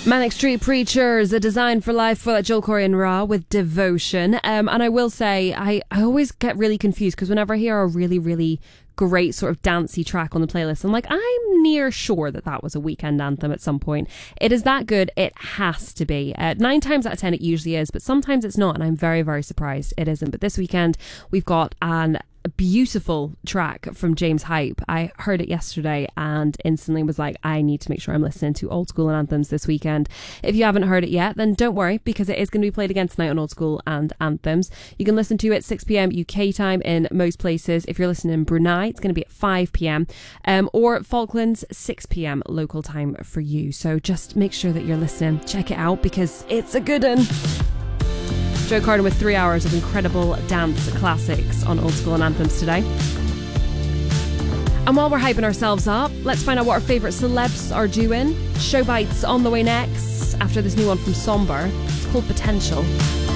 Manic Street Preachers, A Design for Life for Joel Corey and Ra with Devotion. And I will say, I always get really confused because whenever I hear a really, really great sort of dancey track on the playlist, I'm like, I'm near sure that was a weekend anthem at some point. It is that good. It has to be. 9 times out of 10 it usually is, but sometimes it's not, and I'm very, very surprised it isn't. But this weekend we've got a beautiful track from James Hype. I heard it yesterday and instantly was like, I need to make sure I'm listening to Old School and Anthems this weekend. If you haven't heard it yet, then don't worry, because it is going to be played again tonight on Old School and Anthems. You can listen to it 6 p.m. UK time in most places. If you're listening in Brunei, it's going to be at 5 p.m. Or Falklands, 6 p.m. local time for you. So just make sure that you're listening. Check it out because it's a good one. Joe Carden with 3 hours of incredible dance classics on Old School and Anthems today. And while we're hyping ourselves up, let's find out what our favourite celebs are doing. Show bites on the way next after this new one from Somber. It's called Potential.